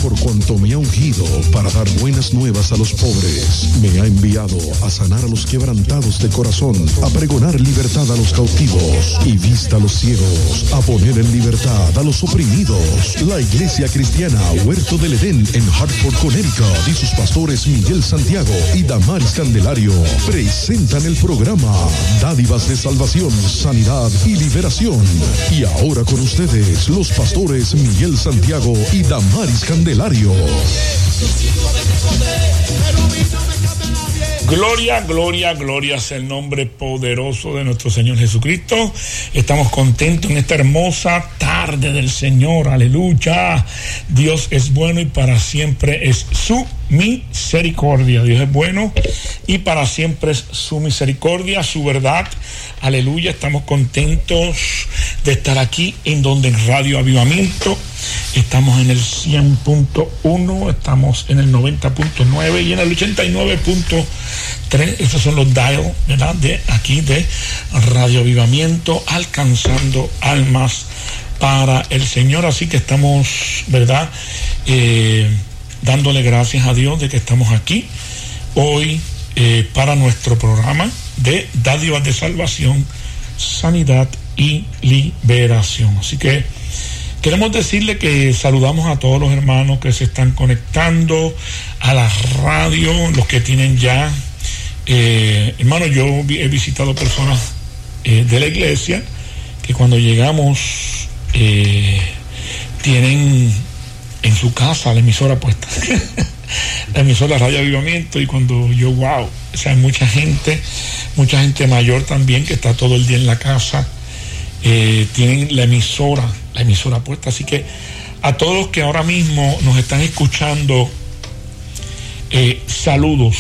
por cuanto me ha ungido para dar buenas nuevas a los pobres. Me ha enviado a sanar a los quebrantados de corazón, a pregonar libertad a los cautivos y vista a los ciegos, a poner en libertad a los oprimidos. La Iglesia Cristiana Huerto del Edén en Hartford, Connecticut, y sus pastores Miguel Santiago y Damaris Candelario presentan el programa Dádivas de Salvación, Sanidad y Liberación. Y ahora con ustedes, los pastores Miguel Santiago y Damaris Candelario. Gloria, gloria, gloria sea el nombre poderoso de nuestro Señor Jesucristo. Estamos contentos en esta hermosa tarde del Señor. Aleluya. Dios es bueno y para siempre es su misericordia. Dios es bueno y para siempre es su misericordia, su verdad. Aleluya. Estamos contentos de estar aquí en donde en Radio Avivamiento. Estamos en el 100.1, estamos en el 90.9 y en el 89.3. Esos son los dials, ¿verdad? De aquí de Radio Avivamiento, alcanzando almas para el Señor. Así que estamos, ¿verdad? Dándole gracias a Dios de que estamos aquí hoy para nuestro programa de Dádivas de Salvación, Sanidad y Liberación. Así que queremos decirle que saludamos a todos los hermanos que se están conectando a la radio, los que tienen ya, hermano, yo he visitado personas de la iglesia que cuando llegamos tienen en su casa la emisora puesta, la emisora Radio Avivamiento, y cuando yo, wow, o sea, hay mucha gente mayor también que está todo el día en la casa, tienen la emisora puesta. Así que a todos los que ahora mismo nos están escuchando, saludos,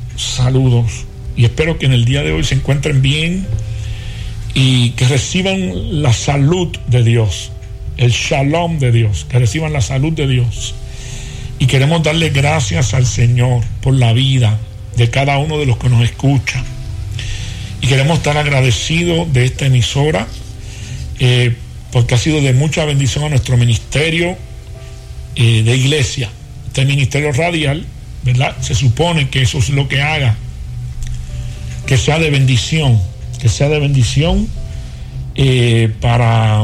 y espero que en el día de hoy se encuentren bien y que reciban la salud de Dios, el shalom de Dios, que reciban la salud de Dios. Y queremos darle gracias al Señor por la vida de cada uno de los que nos escuchan, y queremos estar agradecidos de esta emisora, porque ha sido de mucha bendición a nuestro ministerio de iglesia, este ministerio radial, ¿verdad? Se supone que eso es lo que haga, que sea de bendición, para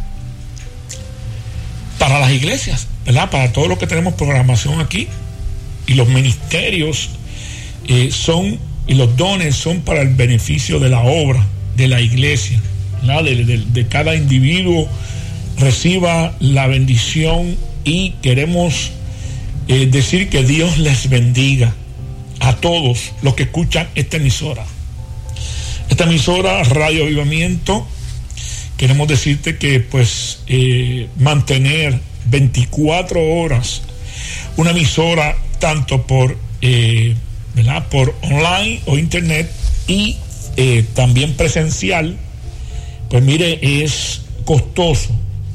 las iglesias, ¿verdad? Para todos los que tenemos programación aquí, y los ministerios y los dones son para el beneficio de la obra de la iglesia, de cada individuo reciba la bendición. Y queremos decir que Dios les bendiga a todos los que escuchan esta emisora Radio Avivamiento. Queremos decirte que pues mantener 24 horas una emisora, tanto por ¿verdad? Por online o internet, y también presencial, pues mire, es costoso.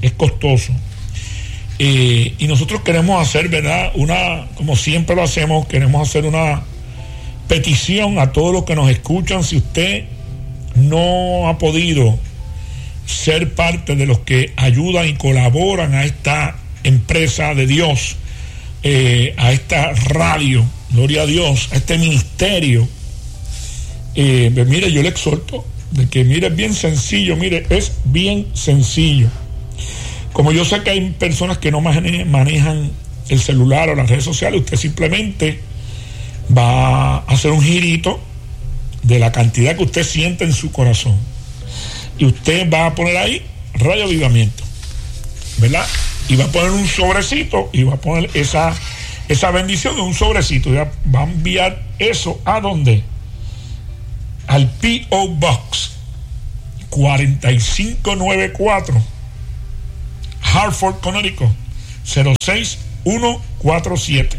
Y nosotros queremos hacer, ¿verdad? Como siempre lo hacemos, queremos hacer una petición a todos los que nos escuchan. Si usted no ha podido ser parte de los que ayudan y colaboran a esta empresa de Dios, a esta radio, gloria a Dios, a este ministerio, mire, yo le exhorto de que, mire, es bien sencillo, es bien sencillo. Como yo sé que hay personas que no manejan el celular o las redes sociales, usted simplemente va a hacer un girito de la cantidad que usted siente en su corazón, y usted va a poner ahí Radio Avivamiento, ¿verdad? Y va a poner un sobrecito y va a poner esa bendición de un sobrecito, y va a enviar eso ¿a dónde? Al P.O. Box 4594, Hartford, Connecticut 06147.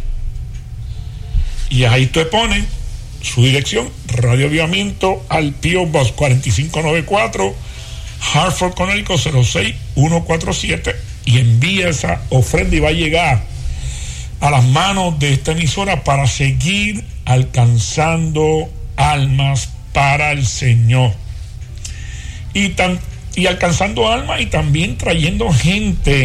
Y ahí usted pone su dirección, Radio Avivamiento, al P.O. Box 4594, Hartford, Connecticut 06147, y envía esa ofrenda, y va a llegar a las manos de esta emisora para seguir alcanzando almas para el Señor, y alcanzando almas, y también trayendo gente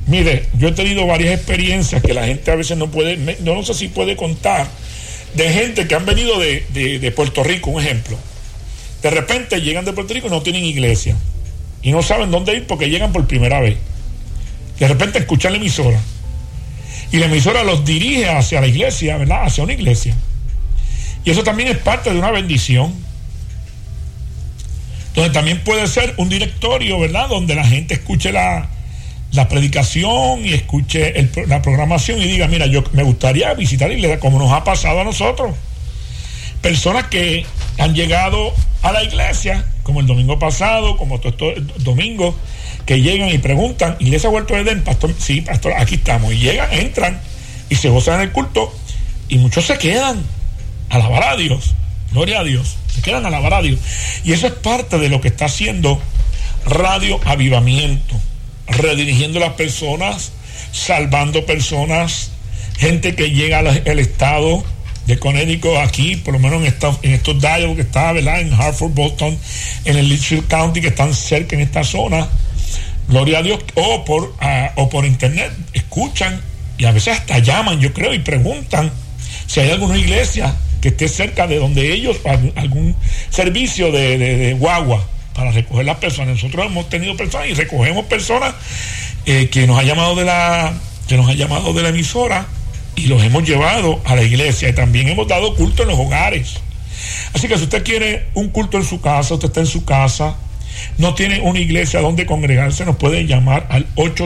Mire, yo he tenido varias experiencias que la gente a veces no sé si puede contar, de gente que han venido de Puerto Rico, un ejemplo. De repente llegan de Puerto Rico y no tienen iglesia. Y no saben dónde ir porque llegan por primera vez. De repente escuchan la emisora. Y la emisora los dirige hacia la iglesia, ¿verdad? Hacia una iglesia. Y eso también es parte de una bendición. Entonces también puede ser un directorio, ¿verdad? Donde la gente escuche la predicación y escuche la programación y diga, mira, yo me gustaría visitar la iglesia, como nos ha pasado a nosotros. Personas que han llegado a la iglesia, como el domingo pasado, como todos estos domingos, que llegan y preguntan, ¿Iglesia Huerto de Edén, pastor? Sí, pastor, aquí estamos. Y llegan, entran y se gozan en el culto y muchos se quedan a alabar a Dios. Gloria a Dios. Se quedan a alabar a Dios. Y eso es parte de lo que está haciendo Radio Avivamiento. Redirigiendo a las personas, salvando personas, gente que llega al estado de Connecticut, aquí, por lo menos en estos dials que está, ¿verdad? En Hartford, Boston, en el Litchfield County, que están cerca en esta zona. Gloria a Dios. O por internet, escuchan y a veces hasta llaman, yo creo, y preguntan si hay alguna iglesia que esté cerca de donde ellos, algún servicio de guagua para recoger las personas. Nosotros hemos tenido personas y recogemos personas que nos ha llamado de la emisora y los hemos llevado a la iglesia, y también hemos dado culto en los hogares. Así que si usted quiere un culto en su casa, usted está en su casa, no tiene una iglesia donde congregarse, nos pueden llamar al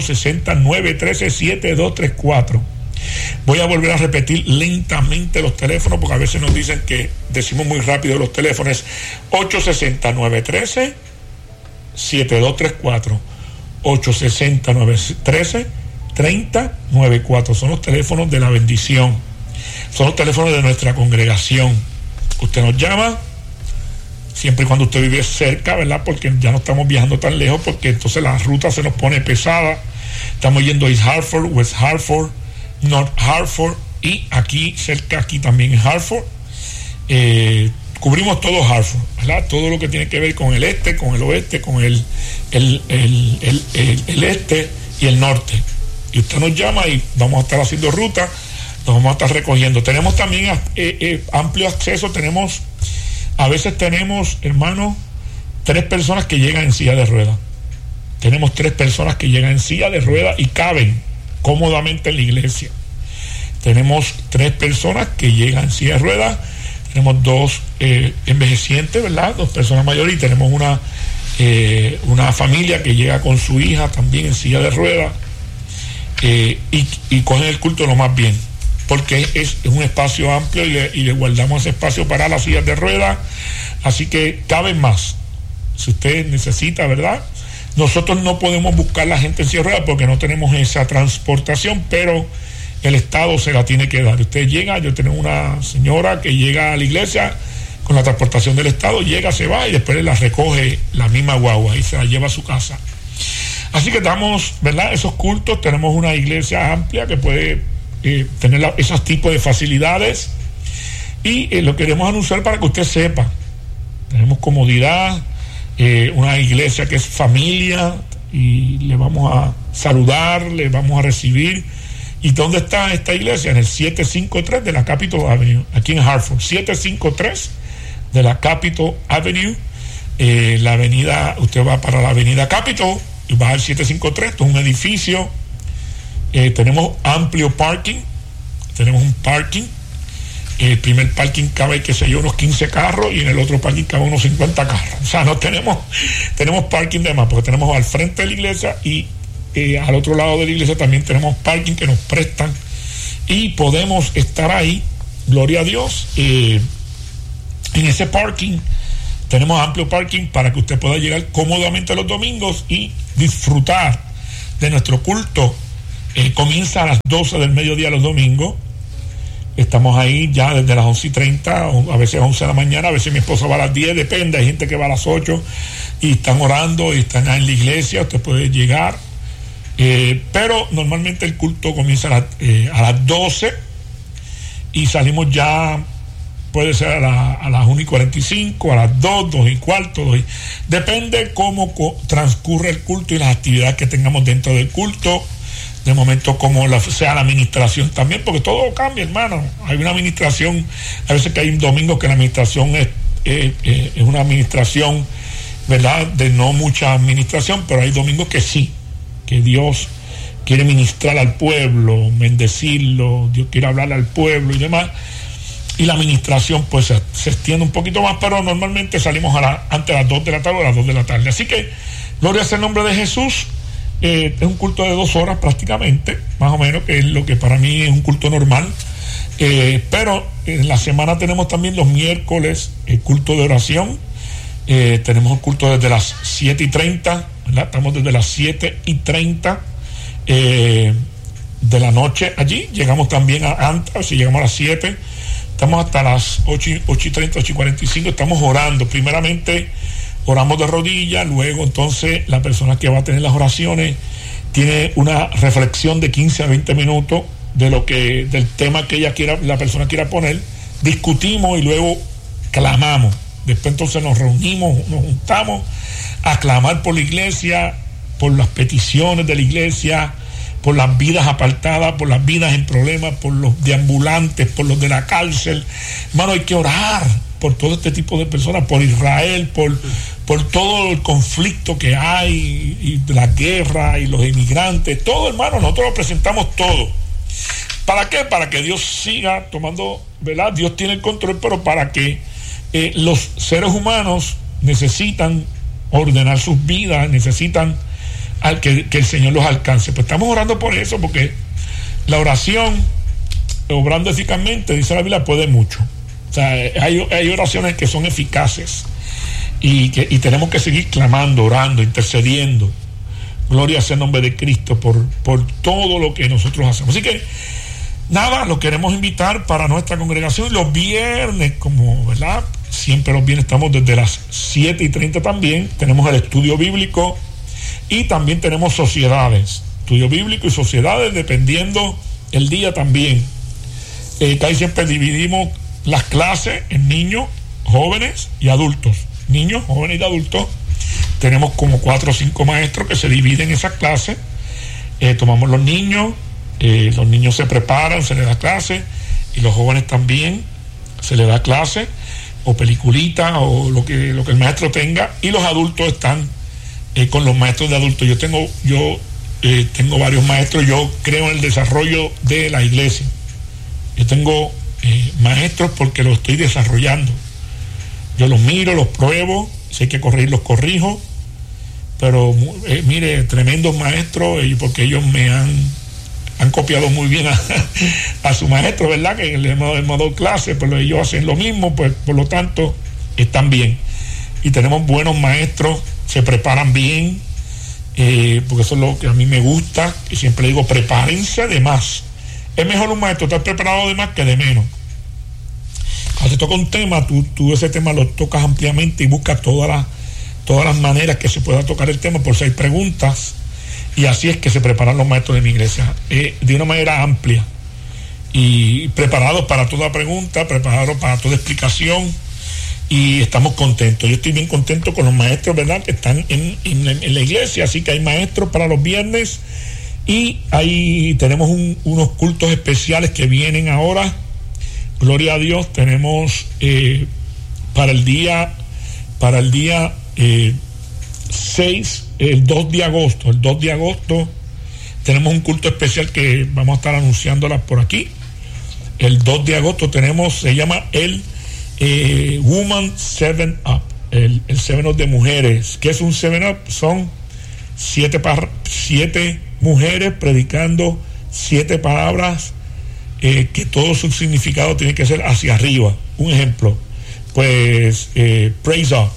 860-913-7234. Voy a volver a repetir lentamente los teléfonos, porque a veces nos dicen que decimos muy rápido los teléfonos. 860-913-7234, 860-913-3094. Son los teléfonos de la bendición, son los teléfonos de nuestra congregación. Usted nos llama siempre y cuando usted vive cerca, ¿verdad? Porque ya no estamos viajando tan lejos, porque entonces la ruta se nos pone pesada. Estamos yendo a East Hartford, West Hartford, North Hartford, y aquí cerca, aquí también en Hartford. Cubrimos todo Hartford, ¿verdad? Todo lo que tiene que ver con el este, con el oeste, con el este y el norte. Y usted nos llama y vamos a estar haciendo ruta, nos vamos a estar recogiendo. Tenemos también amplio acceso. A veces tenemos, hermanos, 3 personas que llegan en silla de ruedas. Tenemos 3 personas que llegan en silla de ruedas y caben cómodamente en la iglesia. Tenemos 3 personas que llegan en silla de ruedas. Tenemos 2 envejecientes, ¿verdad? 2 personas mayores, y tenemos una familia que llega con su hija también en silla de ruedas, y cogen el culto lo más bien, porque es un espacio amplio y le guardamos ese espacio para las sillas de ruedas, así que caben más. Si usted necesita, ¿verdad? Nosotros no podemos buscar la gente en silla de ruedas porque no tenemos esa transportación, pero el Estado se la tiene que dar. Usted llega, yo tengo una señora que llega a la iglesia con la transportación del Estado, llega, se va y después la recoge la misma guagua y se la lleva a su casa. Así que damos, ¿verdad?, esos cultos. Tenemos una iglesia amplia que puede tener esos tipos de facilidades, y lo queremos anunciar para que usted sepa. Tenemos comodidad, una iglesia que es familia, y le vamos a saludar, le vamos a recibir. ¿Y dónde está esta iglesia? En el 753 de la Capitol Avenue, aquí en Hartford. 753 de la Capitol Avenue. La avenida, usted va para la avenida Capitol y va al 753. Esto es un edificio. Tenemos amplio parking. Tenemos un parking. El primer parking cabe, qué sé yo, unos 15 carros, y en el otro parking cabe unos 50 carros. O sea, no tenemos parking de más, porque tenemos al frente de la iglesia y al otro lado de la iglesia también tenemos parking que nos prestan, y podemos estar ahí, gloria a Dios. En ese parking tenemos amplio parking para que usted pueda llegar cómodamente los domingos y disfrutar de nuestro culto. Comienza a las 12 del mediodía los domingos. Estamos ahí ya desde las 11:30, o a veces 11 de la mañana, a veces mi esposa va a las 10, depende. Hay gente que va a las 8 y están orando y están en la iglesia. Usted puede llegar. Pero normalmente el culto comienza a las 12 y salimos ya, puede ser a las 1:45, a las 2, 2:15, depende cómo transcurre el culto y las actividades que tengamos dentro del culto. de momento como sea la administración también, porque todo cambia, hermano. Hay una administración, a veces que hay un domingo que la administración es una administración, ¿verdad?, de no mucha administración, pero hay domingos que sí, que Dios quiere ministrar al pueblo, bendecirlo, Dios quiere hablarle al pueblo y demás, y la administración pues se extiende un poquito más, pero normalmente salimos antes de las 2 de la tarde o a las 2 de la tarde. Así que gloria sea el nombre de Jesús. Es un culto de 2 horas prácticamente, más o menos, que es lo que para mí es un culto normal. Pero en la semana tenemos también los miércoles el culto de oración. Tenemos el culto desde las 7:30, ¿verdad? Estamos desde las 7:30 de la noche allí. Llegamos también antes, si llegamos a las 7, estamos hasta las 8:30, 8:45. Estamos orando. Primeramente oramos de rodillas, luego entonces la persona que va a tener las oraciones tiene una reflexión de 15 a 20 minutos del tema que la persona quiera poner, discutimos y luego clamamos. Después entonces nos reunimos, nos juntamos a clamar por la iglesia, por las peticiones de la iglesia, por las vidas apartadas, por las vidas en problemas, por los deambulantes, por los de la cárcel. Hermano, hay que orar por todo este tipo de personas, por Israel, por todo el conflicto que hay, y la guerra, y los inmigrantes, todo, hermano, nosotros lo presentamos todo. ¿Para qué? Para que Dios siga tomando, ¿verdad? Dios tiene el control, pero para que los seres humanos necesitan ordenar sus vidas, necesitan que el Señor los alcance. Pues estamos orando por eso, porque la oración, obrando eficazmente, dice la Biblia, puede mucho. O sea, hay oraciones que son eficaces y tenemos que seguir clamando, orando, intercediendo. Gloria sea el nombre de Cristo por todo lo que nosotros hacemos. Así que nada, los queremos invitar para nuestra congregación los viernes, como, ¿verdad? Siempre los viernes estamos desde las 7:30 también. Tenemos el estudio bíblico y también tenemos sociedades, estudio bíblico y sociedades, dependiendo el día también. Casi siempre dividimos las clases en niños, jóvenes y adultos. Niños, jóvenes y adultos. Tenemos como 4 o 5 maestros que se dividen esas clases. Tomamos los niños se preparan, se les da clase, y los jóvenes también se les da clase, o peliculita, o lo que el maestro tenga, y los adultos están con los maestros de adultos. Yo tengo varios maestros. Yo creo en el desarrollo de la iglesia. Yo tengo maestros porque los estoy desarrollando. Yo los miro, los pruebo, si hay que corregir, los corrijo, pero mire, tremendos maestros, porque ellos me han copiado muy bien a su maestro, ¿verdad? Que le hemos dado clase, pero ellos hacen lo mismo, pues por lo tanto están bien. Y tenemos buenos maestros, se preparan bien, porque eso es lo que a mí me gusta, y siempre digo, prepárense de más. Es mejor un maestro estar preparado de más que de menos. Cuando te toca un tema, tú ese tema lo tocas ampliamente y buscas todas las maneras que se pueda tocar el tema, por si hay preguntas, y así es que se preparan los maestros de mi iglesia, de una manera amplia, y preparados para toda pregunta, preparados para toda explicación, y estamos contentos. Yo estoy bien contento con los maestros, ¿verdad?, que están en la iglesia. Así que hay maestros para los viernes, y ahí tenemos unos cultos especiales que vienen ahora. Gloria a Dios. Tenemos para el día 6, el 2 de agosto. El 2 de agosto tenemos un culto especial que vamos a estar anunciándola por aquí. El 2 de agosto se llama el Woman 7-Up, el 7-Up de mujeres. ¿Qué es un 7-Up? Son 7 mujeres predicando 7 palabras, que todo su significado tiene que ser hacia arriba. Un ejemplo, pues praise up,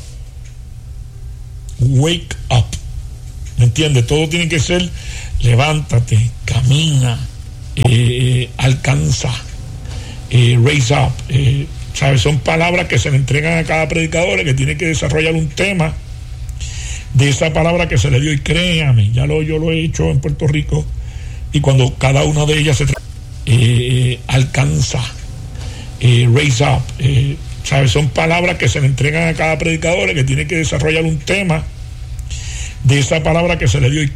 wake up, ¿me entiendes? Todo tiene que ser levántate, camina, alcanza, raise up, ¿sabes? Son palabras que se le entregan a cada predicador, que tiene que desarrollar un tema de esa palabra que se le dio. Y créame, yo lo he hecho en Puerto Rico, y cuando cada una de ellas alcanza, raise up, ¿sabes? Son palabras que se le entregan a cada predicador, que tiene que desarrollar un tema de esa palabra que se le dio. Y